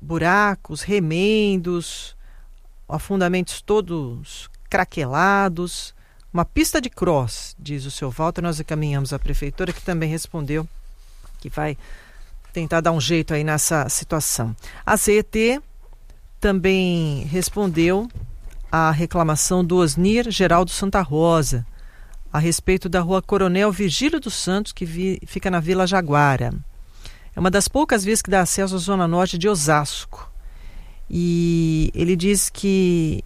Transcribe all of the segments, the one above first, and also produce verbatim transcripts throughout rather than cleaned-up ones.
buracos, remendos, afundamentos todos craquelados, uma pista de cross, diz o seu Walter. Nós encaminhamos à prefeitura, que também respondeu que vai tentar dar um jeito aí nessa situação. A C E T também respondeu à reclamação do Osnir Geraldo Santa Rosa a respeito da rua Coronel Virgílio dos Santos, que vi, fica na Vila Jaguara. É uma das poucas vias que dá acesso à zona norte de Osasco. E ele diz que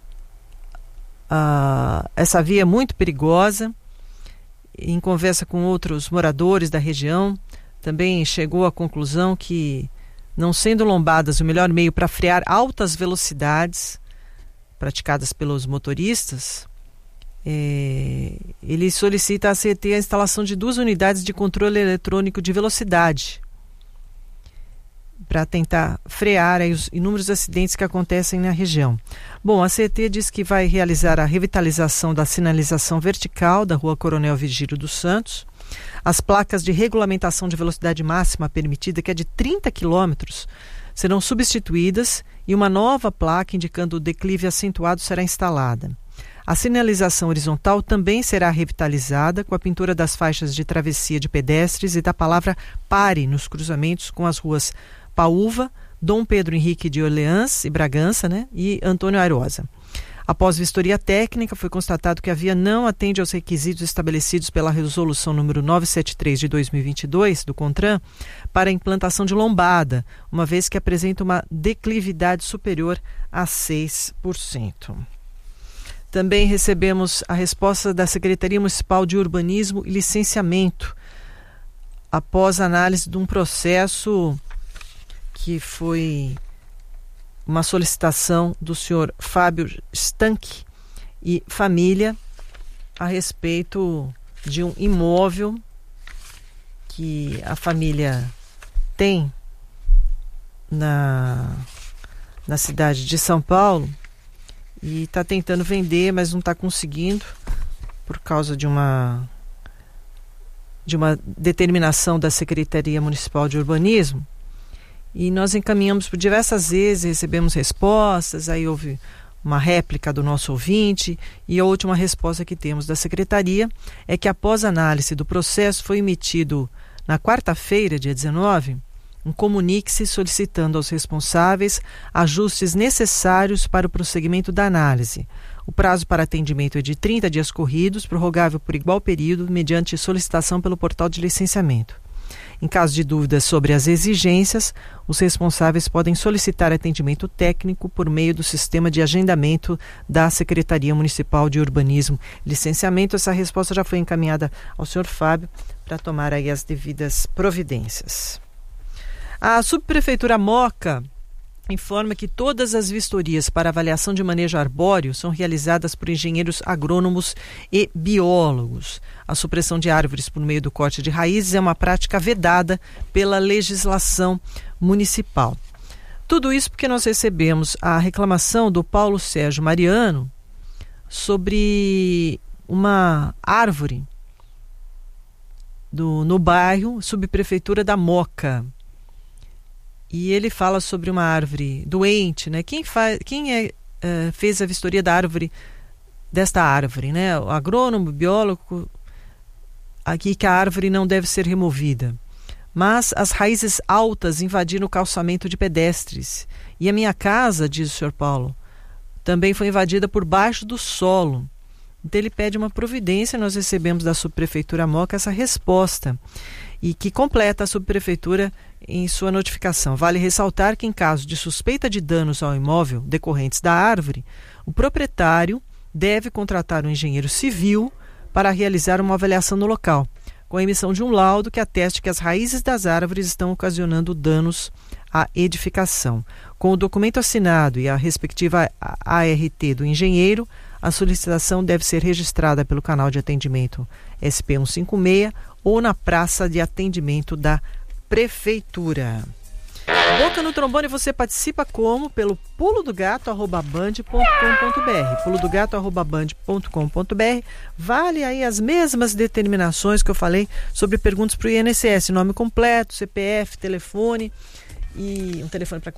uh, essa via é muito perigosa. Em conversa com outros moradores da região, também chegou à conclusão que, não sendo lombadas o melhor meio para frear altas velocidades praticadas pelos motoristas, é, ele solicita à C E T a instalação de duas unidades de controle eletrônico de velocidade para tentar frear aí os inúmeros acidentes que acontecem na região. Bom, a C E T diz que vai realizar a revitalização da sinalização vertical da rua Coronel Virgílio dos Santos. As placas de regulamentação de velocidade máxima permitida, que é de trinta quilômetros, serão substituídas e uma nova placa indicando o declive acentuado será instalada. A sinalização horizontal também será revitalizada com a pintura das faixas de travessia de pedestres e da palavra pare nos cruzamentos com as ruas Paúva, Dom Pedro Henrique de Orleans e Bragança, né, e Antônio Airosa. Após vistoria técnica, foi constatado que a via não atende aos requisitos estabelecidos pela resolução número novecentos e setenta e três de dois mil e vinte e dois do CONTRAN para a implantação de lombada, uma vez que apresenta uma declividade superior a seis por cento. Também recebemos a resposta da Secretaria Municipal de Urbanismo e Licenciamento, após análise de um processo que foi uma solicitação do senhor Fábio Stank e família a respeito de um imóvel que a família tem na, na cidade de São Paulo e está tentando vender, mas não está conseguindo por causa de uma, de uma determinação da Secretaria Municipal de Urbanismo. E nós encaminhamos por diversas vezes, recebemos respostas, aí houve uma réplica do nosso ouvinte, e a última resposta que temos da Secretaria é que após análise do processo foi emitido na quarta-feira, dia dezenove, um comunique-se solicitando aos responsáveis ajustes necessários para o prosseguimento da análise. O prazo para atendimento é de trinta dias corridos, prorrogável por igual período, mediante solicitação pelo portal de licenciamento. Em caso de dúvidas sobre as exigências, os responsáveis podem solicitar atendimento técnico por meio do sistema de agendamento da Secretaria Municipal de Urbanismo e Licenciamento. Essa resposta já foi encaminhada ao senhor Fábio para tomar aí as devidas providências. A Subprefeitura Moca informa que todas as vistorias para avaliação de manejo arbóreo são realizadas por engenheiros agrônomos e biólogos. A supressão de árvores por meio do corte de raízes é uma prática vedada pela legislação municipal. Tudo isso porque nós recebemos a reclamação do Paulo Sérgio Mariano sobre uma árvore do, no bairro Subprefeitura da Moca. E ele fala sobre uma árvore doente, né? Quem, faz, quem é, uh, fez a vistoria da árvore, desta árvore, né? O agrônomo, o biólogo, aqui que a árvore não deve ser removida. Mas as raízes altas invadiram o calçamento de pedestres. E a minha casa, diz o senhor Paulo, também foi invadida por baixo do solo. Então ele pede uma providência, nós recebemos da Subprefeitura Moca essa resposta. E que completa a Subprefeitura em sua notificação. Vale ressaltar que, em caso de suspeita de danos ao imóvel decorrentes da árvore, o proprietário deve contratar um engenheiro civil para realizar uma avaliação no local, com a emissão de um laudo que ateste que as raízes das árvores estão ocasionando danos à edificação. Com o documento assinado e a respectiva A R T do engenheiro, a solicitação deve ser registrada pelo canal de atendimento S P cento e cinquenta e seis ou na praça de atendimento da Prefeitura. Boca no Trombone você participa como? Pelo pulo do gato arroba band ponto com ponto br. pulo do gato arroba band ponto com ponto br. Vale aí as mesmas determinações que eu falei sobre perguntas para o I N S S. Nome completo, C P F, telefone e um telefone para